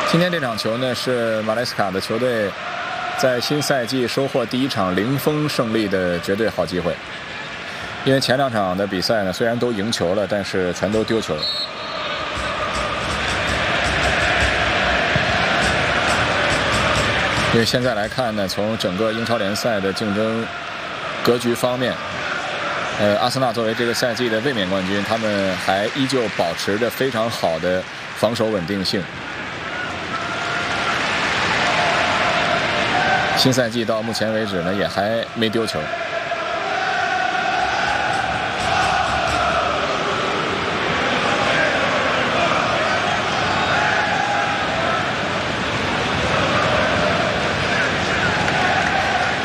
今天这场球呢，是马莱斯卡的球队在新赛季收获第一场零封胜利的绝对好机会。因为前2场的比赛呢，虽然都赢球了，但是全都丢球了。因为现在来看呢，从整个英超联赛的竞争格局方面，阿森纳作为这个赛季的卫冕冠军，他们还依旧保持着非常好的防守稳定性。新赛季到目前为止呢，也还没丢球。